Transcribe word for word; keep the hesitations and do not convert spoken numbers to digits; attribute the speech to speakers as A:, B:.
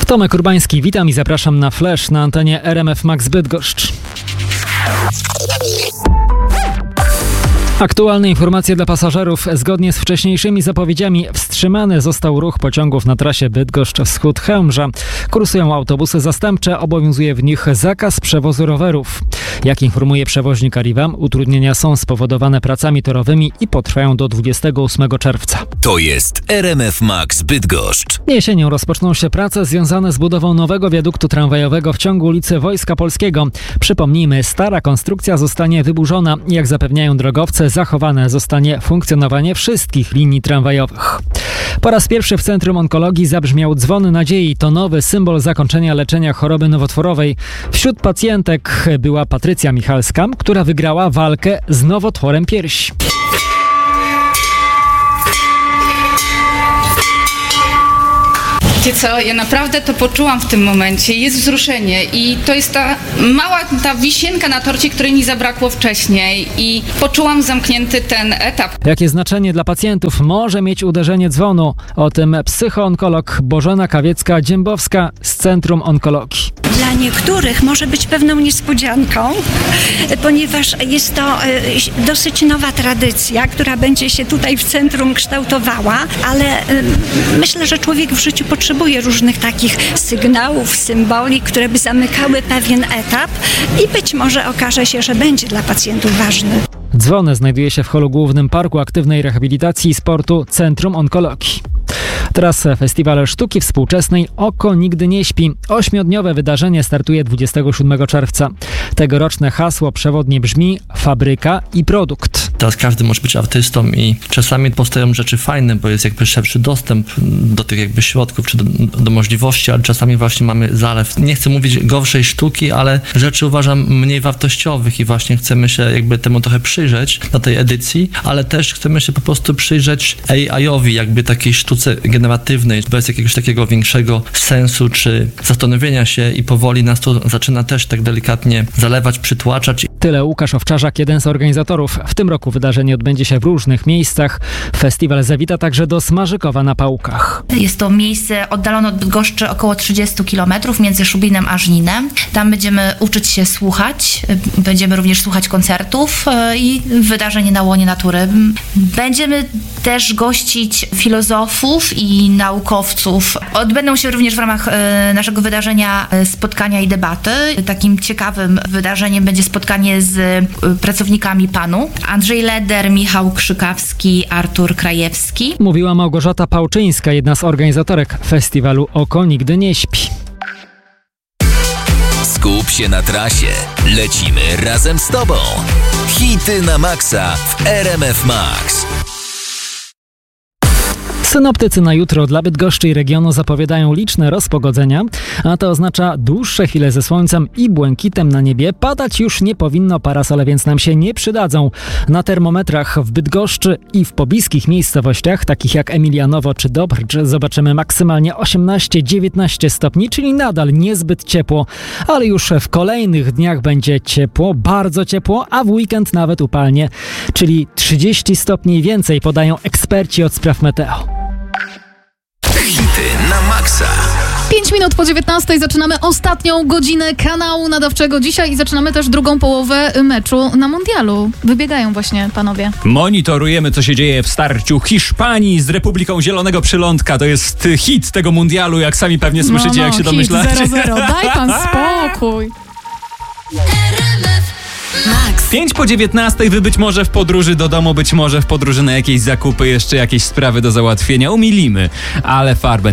A: Tomek Urbański, witam i zapraszam na Flash na antenie R M F Max Bydgoszcz. Aktualne informacje dla pasażerów. Zgodnie z wcześniejszymi zapowiedziami wstrzymany został ruch pociągów na trasie Bydgoszcz-Wschód-Chełmża. Kursują autobusy zastępcze, obowiązuje w nich zakaz przewozu rowerów. Jak informuje przewoźnik Arriva, utrudnienia są spowodowane pracami torowymi i potrwają do dwudziestego ósmego czerwca.
B: To jest R M F Max Bydgoszcz.
A: Jesienią rozpoczną się prace związane z budową nowego wiaduktu tramwajowego w ciągu ulicy Wojska Polskiego. Przypomnijmy, stara konstrukcja zostanie wyburzona. Jak zapewniają drogowcy, zachowane zostanie funkcjonowanie wszystkich linii tramwajowych. Po raz pierwszy w Centrum Onkologii zabrzmiał dzwon nadziei. To nowy symbol zakończenia leczenia choroby nowotworowej. Wśród pacjentek była Patrycja Michalska, która wygrała walkę z nowotworem piersi.
C: Wiecie co, ja naprawdę to poczułam w tym momencie. Jest wzruszenie i to jest ta mała ta wisienka na torcie, której mi zabrakło wcześniej i poczułam zamknięty ten etap.
A: Jakie znaczenie dla pacjentów może mieć uderzenie dzwonu? O tym psychoonkolog Bożena Kawiecka-Dziębowska z Centrum Onkologii.
D: Dla niektórych może być pewną niespodzianką, ponieważ jest to dosyć nowa tradycja, która będzie się tutaj w centrum kształtowała, ale myślę, że człowiek w życiu potrzebuje różnych takich sygnałów, symboli, które by zamykały pewien etap i być może okaże się, że będzie dla pacjentów ważny.
A: Dzwon znajduje się w holu głównym Parku Aktywnej Rehabilitacji i Sportu Centrum Onkologii. Teraz Festiwal Sztuki Współczesnej Oko Nigdy Nie Śpi. Ośmiodniowe wydarzenie startuje dwudziestego siódmego czerwca. Tegoroczne hasło przewodnie brzmi fabryka i produkt.
E: Teraz każdy może być artystą i czasami powstają rzeczy fajne, bo jest jakby szerszy dostęp do tych jakby środków czy do, do możliwości, ale czasami właśnie mamy zalew. Nie chcę mówić gorszej sztuki, ale rzeczy uważam mniej wartościowych i właśnie chcemy się jakby temu trochę przyjrzeć na tej edycji, ale też chcemy się po prostu przyjrzeć A I-owi, jakby takiej sztuce generatywnej, bez jakiegoś takiego większego sensu czy zastanowienia się i powoli nas to zaczyna też tak delikatnie zalewać, przytłaczać.
A: Tyle Łukasz Owczarzak, jeden z organizatorów. W tym roku wydarzenie odbędzie się w różnych miejscach. Festiwal zawita także do Smarzykowa na Pałukach.
F: Jest to miejsce oddalone od Bydgoszczy około trzydzieści kilometrów między Szubinem a Żninem. Tam będziemy uczyć się słuchać, będziemy również słuchać koncertów i wydarzeń na łonie natury. Będziemy też gościć filozofów i naukowców. Odbędą się również w ramach naszego wydarzenia spotkania i debaty. Takim ciekawym wydarzeniem będzie spotkanie z pracownikami panu. Andrzej Leder, Michał Krzykawski, Artur Krajewski.
A: Mówiła Małgorzata Pałczyńska, jedna z organizatorek festiwalu Oko Nigdy Nie Śpi.
B: Skup się na trasie. Lecimy razem z tobą. Hity na maksa w R M F Max.
A: Synoptycy na jutro dla Bydgoszczy i regionu zapowiadają liczne rozpogodzenia, a to oznacza dłuższe chwile ze słońcem i błękitem na niebie. Padać już nie powinno, parasole więc nam się nie przydadzą. Na termometrach w Bydgoszczy i w pobliskich miejscowościach, takich jak Emilianowo czy Dobrcz, zobaczymy maksymalnie osiemnaście dziewiętnaście stopni, czyli nadal niezbyt ciepło, ale już w kolejnych dniach będzie ciepło, bardzo ciepło, a w weekend nawet upalnie, czyli trzydzieści stopni więcej, podają eksperci od spraw meteo.
B: Hity na maksa.
G: pięć minut po dziewiętnastej zaczynamy ostatnią godzinę kanału nadawczego dzisiaj i zaczynamy też drugą połowę meczu na mundialu. Wybiegają właśnie panowie.
H: Monitorujemy, co się dzieje w starciu Hiszpanii z Republiką Zielonego Przylądka. To jest hit tego mundialu, jak sami pewnie słyszycie,
G: no, no,
H: jak się
G: hit
H: domyślacie.
G: zero zero. Daj pan spokój.
H: Max. pięć po dziewiętnastej, wy być może w podróży do domu, być może w podróży na jakieś zakupy, jeszcze jakieś sprawy do załatwienia. Umilimy, ale farbę